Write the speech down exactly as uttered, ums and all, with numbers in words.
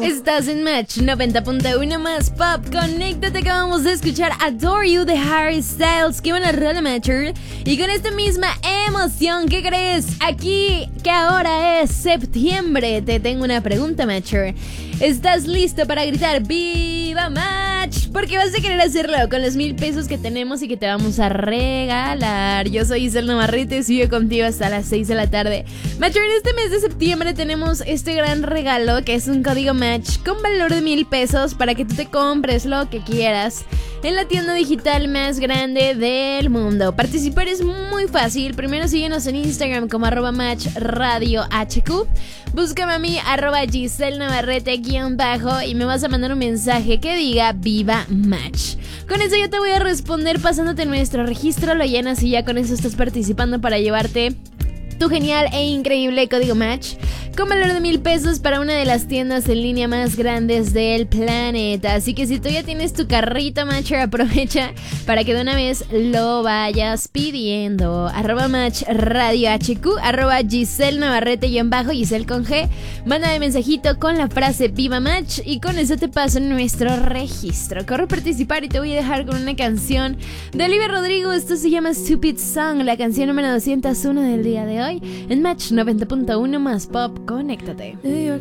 Estás en Match noventa punto uno más Pop. Conéctate, que vamos a escuchar Adore You de Harry Styles. Que van a rola, Matcher. Y con esta misma emoción, ¿qué crees? Aquí, que ahora es septiembre, te tengo una pregunta, Matcher. ¿Estás listo para gritar ¡Viva Match! Porque vas a querer hacerlo con los mil pesos que tenemos y que te vamos a regalar. Yo soy Isel Navarrete, sigo contigo hasta las seis de la tarde. Matcher, en este mes de septiembre tenemos este gran regalo que es un código Match con valor de mil pesos para que tú te compres lo que quieras en la tienda digital más grande del mundo. Participar es muy fácil. Primero síguenos en Instagram como arroba Match Radio H Q. Búscame a mí, arroba Giselle Navarrete guión bajo, y me vas a mandar un mensaje que diga Viva Match. Con eso yo te voy a responder pasándote nuestro registro, lo llenas y ya con eso estás participando para llevarte tu genial e increíble código Match con valor de mil pesos para una de las tiendas en línea más grandes del planeta. Así que si tú ya tienes tu carrito, Matcher, aprovecha para que de una vez lo vayas pidiendo. Arroba Match Radio H Q, arroba Giselle Navarrete y en bajo, Giselle con G. Mándame mensajito con la frase Viva Match y con eso te paso en nuestro registro. Corre a participar y te voy a dejar con una canción de Olivia Rodrigo. Esto se llama Stupid Song, la canción número doscientos uno del día de hoy en Match noventa punto uno más Pop. Conéctate. New York